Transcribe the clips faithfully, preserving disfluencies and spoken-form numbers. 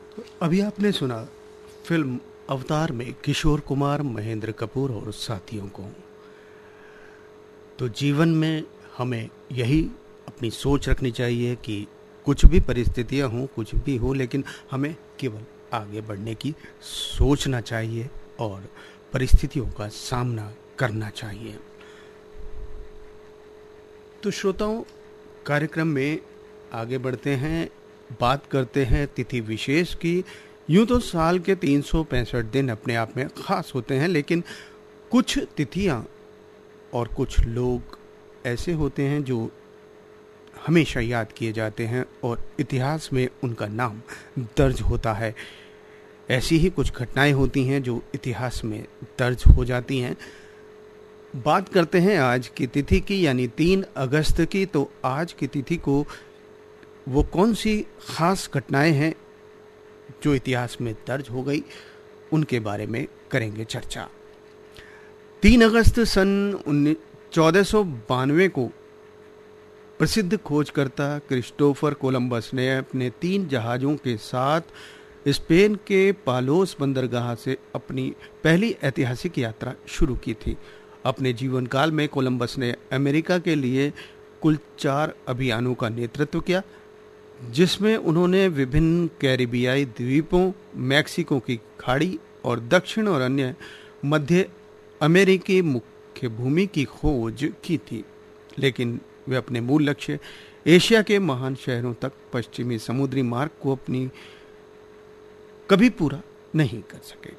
अभी आपने सुना फिल्म अवतार में किशोर कुमार, महेंद्र कपूर और साथियों को। तो जीवन में हमें यही अपनी सोच रखनी चाहिए कि कुछ भी परिस्थितियां हों, कुछ भी हो, लेकिन हमें केवल आगे बढ़ने की सोचना चाहिए और परिस्थितियों का सामना करना चाहिए। तो श्रोताओं, कार्यक्रम में आगे बढ़ते हैं, बात करते हैं तिथि विशेष की। यूं तो साल के तीन सौ पैंसठ दिन अपने आप में खास होते हैं, लेकिन कुछ तिथियां और कुछ लोग ऐसे होते हैं जो हमेशा याद किए जाते हैं और इतिहास में उनका नाम दर्ज होता है। ऐसी ही कुछ घटनाएं होती हैं जो इतिहास में दर्ज हो जाती हैं। बात करते हैं आज की तिथि की, यानी तीन अगस्त की। तो आज की तिथि को वो कौन सी खास घटनाएं हैं जो इतिहास में दर्ज हो गई, उनके बारे में करेंगे चर्चा। तीन अगस्त सन चौदह सौ बानवे को प्रसिद्ध खोजकर्ता क्रिस्टोफर कोलंबस ने अपने तीन जहाज़ों के साथ स्पेन के पालोस बंदरगाह से अपनी पहली ऐतिहासिक यात्रा शुरू की थी। अपने जीवन काल में कोलंबस ने अमेरिका के लिए कुल चार अभियानों का नेतृत्व किया, जिसमें उन्होंने विभिन्न कैरिबियाई द्वीपों, मैक्सिको की खाड़ी और दक्षिण और अन्य मध्य अमेरिकी मुख्य भूमि की खोज की थी। लेकिन वे अपने मूल लक्ष्य एशिया के महान शहरों तक पश्चिमी समुद्री मार्ग को अपनी कभी पूरा नहीं कर सके।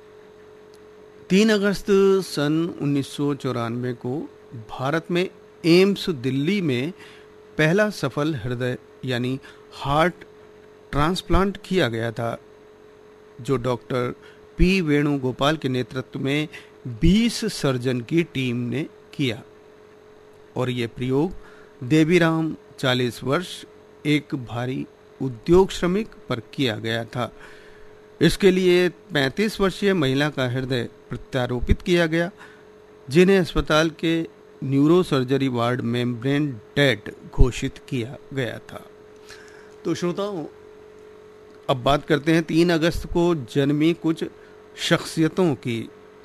तीन अगस्त सन उन्नीस सौ चौरानवे को भारत में एम्स दिल्ली में पहला सफल हृदय यानी हार्ट ट्रांसप्लांट किया गया था, जो डॉक्टर पी वेणुगोपाल के नेतृत्व में बीस सर्जन की टीम ने किया। और ये प्रयोग देवीराम चालीस वर्ष एक भारी उद्योग श्रमिक पर किया गया था। इसके लिए पैंतीस वर्षीय महिला का हृदय प्रत्यारोपित किया गया, जिन्हें अस्पताल के न्यूरो सर्जरी वार्ड में ब्रेन डेड घोषित किया गया था। तो श्रोताओं, अब बात करते हैं तीन अगस्त को जन्मी कुछ शख्सियतों की।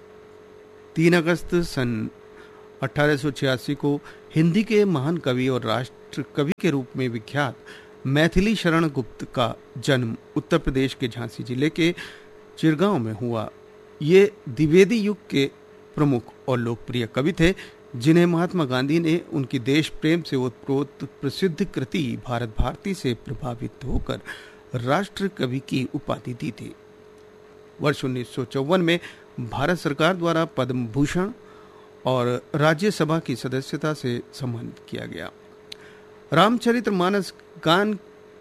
तीन अगस्त सन अठारह सौ छियासी को हिंदी के महान कवि और राष्ट्र कवि के रूप में विख्यात मैथिली शरण गुप्त का जन्म उत्तर प्रदेश के झांसी जिले के चिरगांव में हुआ। ये द्विवेदी युग के प्रमुख और लोकप्रिय कवि थे, जिन्हें महात्मा गांधी ने उनकी देश प्रेम से ओतप्रोत प्रसिद्ध कृति भारत भारती से प्रभावित होकर राष्ट्र कवि की उपाधि दी थी। वर्ष उन्नीस सौ चौवन में भारत सरकार द्वारा पद्म भूषण और राज्यसभा की सदस्यता से सम्मानित किया गया। रामचरितमानस गान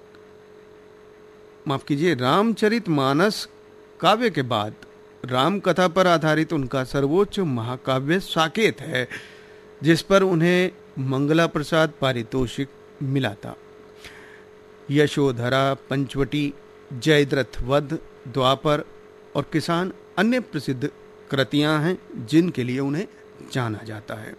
माफ कीजिए रामचरितमानस काव्य के बाद राम कथा पर आधारित उनका सर्वोच्च महाकाव्य साकेत है, जिस पर उन्हें मंगला प्रसाद पारितोषिक मिला था। यशोधरा, पंचवटी, जयद्रथ वध, द्वापर और किसान अन्य प्रसिद्ध कृतियां हैं जिनके लिए उन्हें जाना जाता है।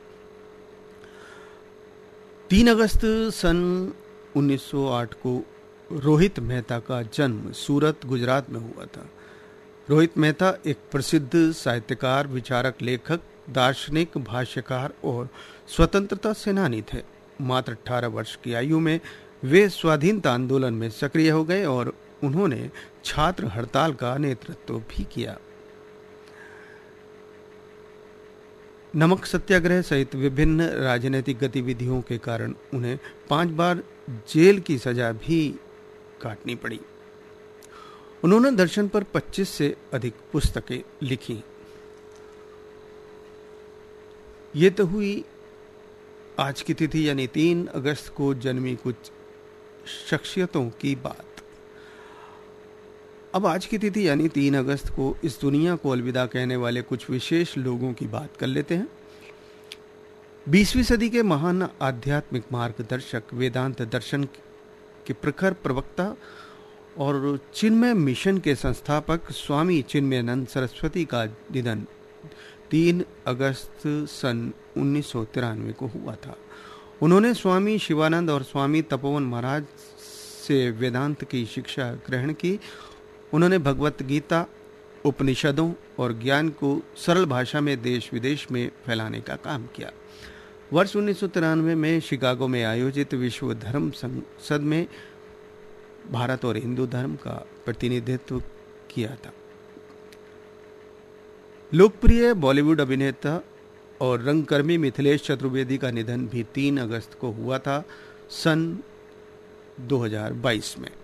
तीन अगस्त सन उन्नीस सौ आठ को रोहित मेहता का जन्म सूरत, गुजरात में हुआ था। रोहित मेहता एक प्रसिद्ध साहित्यकार, विचारक, लेखक, दार्शनिक, भाष्यकार और स्वतंत्रता सेनानी थे। मात्र अठारह वर्ष की आयु में वे स्वाधीनता आंदोलन में सक्रिय हो गए और उन्होंने छात्र हड़ताल का नेतृत्व भी किया। नमक सत्याग्रह सहित विभिन्न राजनीतिक गतिविधियों के कारण उन्हें पांच बार जेल की सजा भी काटनी पड़ी। उन्होंने दर्शन पर पच्चीस से अधिक पुस्तकें लिखी। ये तो हुई आज की तिथि यानी तीन अगस्त को जन्मी कुछ शख्सियतों की बात। अब आज की तिथि यानी तीन अगस्त को इस दुनिया को अलविदा कहने वाले कुछ विशेष लोगों की बात कर लेते हैं। बीसवीं सदी के महान आध्यात्मिक मार्गदर्शक, वेदांत दर्शन के प्रखर प्रवक्ता और चिन्मय मिशन के संस्थापक स्वामी चिन्मयानंद सरस्वती का निधन तीन अगस्त सन उन्नीस सौ तिरानवे को हुआ था। उन्होंने स्वामी शिवानंद और स्वामी तपोवन महाराज से वेदांत की शिक्षा ग्रहण की उन्होंने भगवत गीता, उपनिषदों और ज्ञान को सरल भाषा में देश विदेश में फैलाने का काम किया। वर्ष उन्नीस सौ तिरानवे में शिकागो में आयोजित विश्व धर्म संसद में भारत और हिंदू धर्म का प्रतिनिधित्व किया था। लोकप्रिय बॉलीवुड अभिनेता और रंगकर्मी मिथिलेश चतुर्वेदी का निधन भी तीन अगस्त को हुआ था, सन दो हज़ार बाईस में।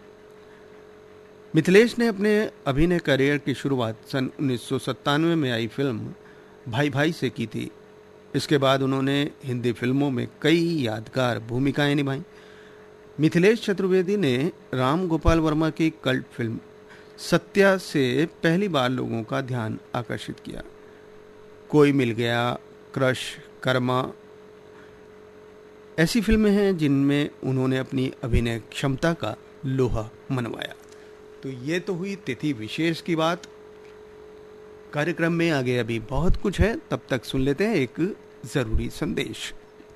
मिथिलेश ने अपने अभिनय करियर की शुरुआत सन उन्नीस सौ सत्तानवे में आई फिल्म भाई भाई से की थी। इसके बाद उन्होंने हिंदी फिल्मों में कई यादगार भूमिकाएं निभाईं। मिथिलेश चतुर्वेदी ने राम गोपाल वर्मा की कल्ट फिल्म सत्या से पहली बार लोगों का ध्यान आकर्षित किया। कोई मिल गया, क्रश, कर्मा ऐसी फिल्में हैं जिनमें उन्होंने अपनी अभिनय क्षमता का लोहा मनवाया। तो ये तो हुई तिथि विशेष की बात। कार्यक्रम में आगे अभी बहुत कुछ है, तब तक सुन लेते हैं एक जरूरी संदेश।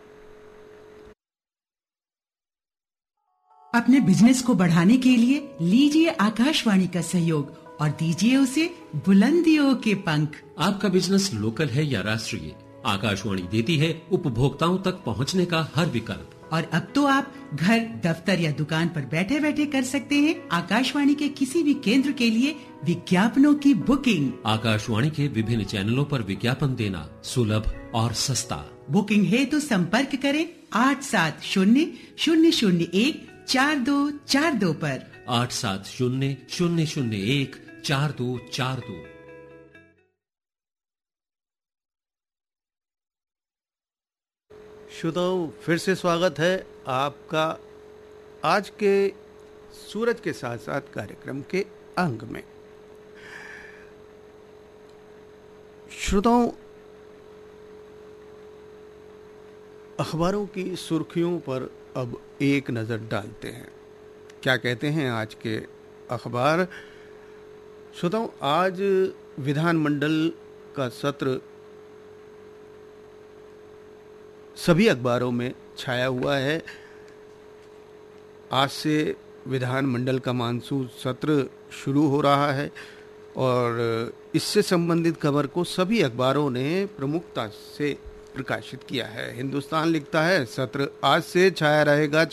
अपने बिजनेस को बढ़ाने के लिए लीजिए आकाशवाणी का सहयोग और दीजिए उसे बुलंदियों के पंख। आपका बिजनेस लोकल है या राष्ट्रीय, आकाशवाणी देती है उपभोक्ताओं तक पहुंचने का हर विकल्प। और अब तो आप घर, दफ्तर या दुकान पर बैठे बैठे कर सकते हैं आकाशवाणी के किसी भी केंद्र के लिए विज्ञापनों की बुकिंग। आकाशवाणी के विभिन्न चैनलों पर विज्ञापन देना सुलभ और सस्ता। बुकिंग है तो संपर्क करें आठ सात शून्य शून्य शून्य एक चार दो चार दो पर। आठ सात शून्य शून्य शून्य एक चार दो चार दो। श्रोताओं, फिर से स्वागत है आपका आज के सूरज के साथ साथ कार्यक्रम के अंग में। श्रोताओं, अखबारों की सुर्खियों पर अब एक नजर डालते हैं। क्या कहते हैं आज के अखबार? श्रोताओं, आज विधानमंडल का सत्र सभी अखबारों में छाया हुआ है। आज से विधानमंडल का मानसून सत्र शुरू हो रहा है और इससे संबंधित खबर को सभी अखबारों ने प्रमुखता से प्रकाशित किया है। हिंदुस्तान लिखता है, सत्र आज से छाया रहेगा